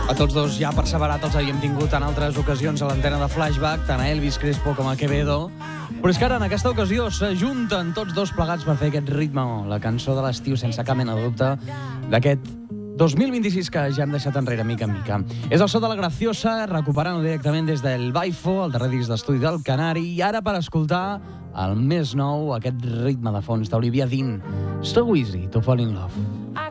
A tots dos ja perseverat els havíem tingut en altres ocasions a l'antena de Flashback, tant a Elvis Crespo com a Quevedo, però és que ara en aquesta ocasió s'ajunten tots dos plegats per fer aquest ritme, la cançó de l'estiu sense cap mena de dubte d'aquest 2026 que ja hem deixat enrere mica en mica. És el so de la Graciosa, recuperant-ho directament des del Baifo, el darrer disc d'estudi del Canari, i ara per escoltar el més nou, aquest ritme de fons d'Olivia Dean, So Easy to Fall in Love.